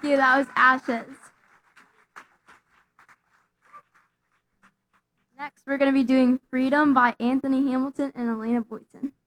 Thank you. That was Ashes. Next, we're going to be doing Freedom by Anthony Hamilton and Elena Boyton.